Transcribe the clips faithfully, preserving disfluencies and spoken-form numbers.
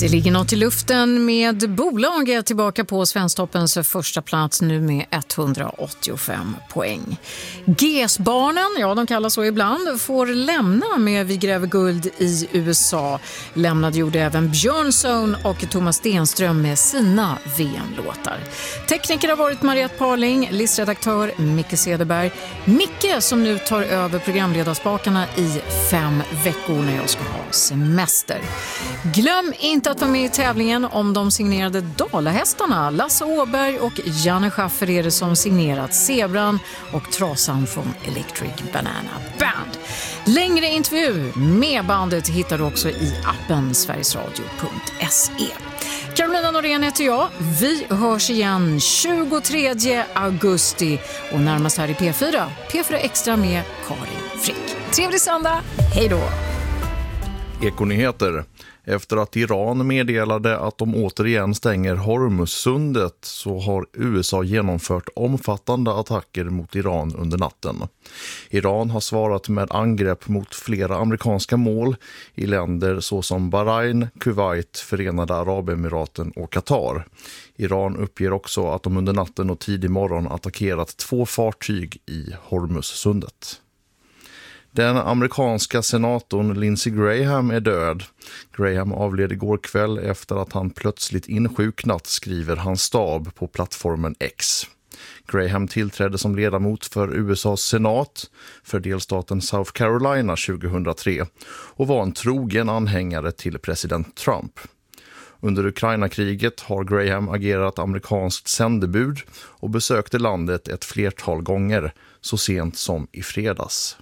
Det ligger något i luften med bolaget tillbaka på Svensktoppens första plats nu med etthundraåttiofem poäng. G S-barnen, ja de kallas så ibland, får lämna med Vi gräver guld i U S A. Lämnade gjorde även Björn Sohn och Thomas Stenström med sina V M-låtar. Tekniker har varit Mariette Parling, listredaktör Micke Cederberg. Micke som nu tar över programledarspakarna i fem veckor när jag ska ha semester. Glöm inte att vara med i tävlingen om de signerade Dalahästarna. Lasse Åberg och Janne Schaffer är det som signerat Zebran och Trasan från Electric Banana Band. Längre intervju med bandet hittar du också i appen sverigesradio punkt se. Carolina Norén heter jag. Vi hörs igen tjugotredje augusti och närmast här i P fyra. P fyra Extra med Karin Frick. Trevlig söndag. Hej då! Ekonyheter. Efter att Iran meddelade att de återigen stänger Hormuzsundet så har U S A genomfört omfattande attacker mot Iran under natten. Iran har svarat med angrepp mot flera amerikanska mål i länder såsom Bahrain, Kuwait, Förenade Arabemiraten och Qatar. Iran uppger också att de under natten och tidig morgon attackerat två fartyg i Hormuzsundet. Den amerikanska senatorn Lindsey Graham är död. Graham avled igår kväll efter att han plötsligt insjuknat, skriver hans stab på plattformen X. Graham tillträdde som ledamot för U S A:s senat för delstaten South Carolina tjugohundratre och var en trogen anhängare till president Trump. Under Ukraina-kriget har Graham agerat amerikanskt sändebud och besökte landet ett flertal gånger, så sent som i fredags.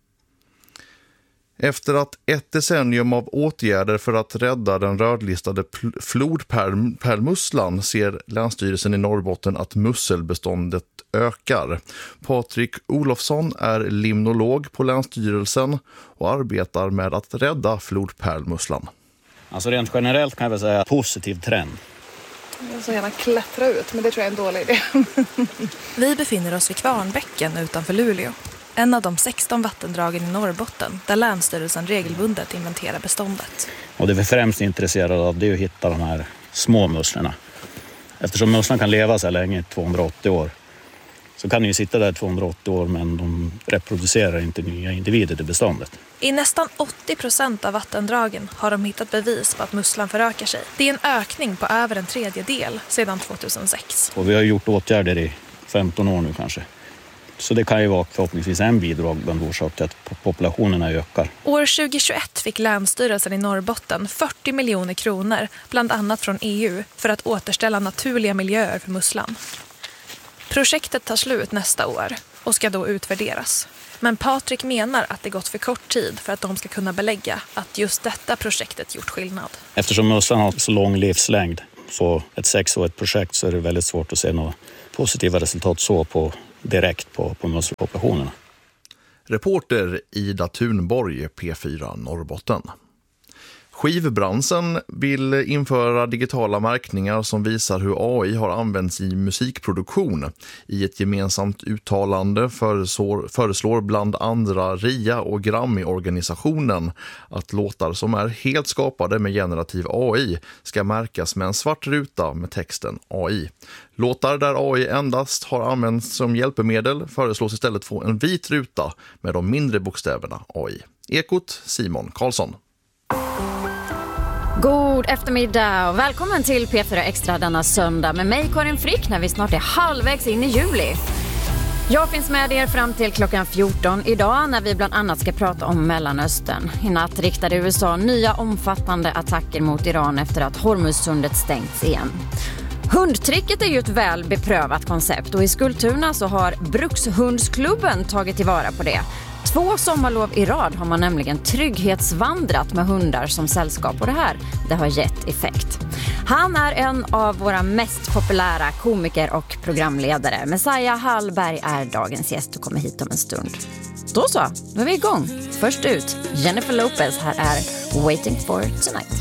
Efter att ett decennium av åtgärder för att rädda den rödlistade flodpärlmusslan ser Länsstyrelsen i Norrbotten att musselbeståndet ökar. Patrik Olofsson är limnolog på Länsstyrelsen och arbetar med att rädda flodpärlmusslan. Alltså rent generellt kan jag väl säga positiv trend. Jag så gärna klättra ut, men det tror jag är en dålig idé. Vi befinner oss vid Kvarnbäcken utanför Luleå. En av de sexton vattendragen i Norrbotten där Länsstyrelsen regelbundet inventerar beståndet. Och det vi främst är intresserade av det är att hitta de här små musslorna. Eftersom musslan kan leva så här länge, tvåhundraåttio år, så kan de ju sitta där tvåhundraåttio år men de reproducerar inte nya individer i beståndet. I nästan åttio procent av vattendragen har de hittat bevis på att musslan förökar sig. Det är en ökning på över en tredjedel sedan tvåtusensex. Och vi har gjort åtgärder i femton år nu kanske. Så det kan ju vara förhoppningsvis en bidrag bland orsak till att populationerna ökar. År tjugohundratjugoett fick Länsstyrelsen i Norrbotten fyrtio miljoner kronor, bland annat från E U, för att återställa naturliga miljöer för musslan. Projektet tar slut nästa år och ska då utvärderas. Men Patrik menar att det gått för kort tid för att de ska kunna belägga att just detta projektet gjort skillnad. Eftersom musslan har så lång livslängd på ett sexårigt projekt så är det väldigt svårt att se några positiva resultat så på direkt på, på musselpopulationerna. Reporter Ida Thunborg, P fyra Norrbotten. Skivbranschen vill införa digitala märkningar som visar hur A I har använts i musikproduktion. I ett gemensamt uttalande föreslår, föreslår bland andra R I A och Grammy-organisationen att låtar som är helt skapade med generativ A I ska märkas med en svart ruta med texten A I. Låtar där A I endast har använts som hjälpmedel föreslås istället få en vit ruta med de mindre bokstäverna A I. Ekot Simon Karlsson. God eftermiddag och välkommen till P fyra Extra denna söndag med mig Karin Frick när vi snart är halvvägs in i juli. Jag finns med er fram till klockan fjorton idag när vi bland annat ska prata om Mellanöstern. I natt riktade U S A nya omfattande attacker mot Iran efter att Hormuzsundet stängts igen. Hundtricket är ju ett väl beprövat koncept och i Skultuna så har Brukshundsklubben tagit tillvara på det. Två sommarlov i rad har man nämligen trygghetsvandrat med hundar som sällskap och det här, det har gett effekt. Han är en av våra mest populära komiker och programledare. Messiah Hallberg är dagens gäst och kommer hit om en stund. Då så, då är vi igång. Först ut, Jennifer Lopez, här är Waiting for Tonight.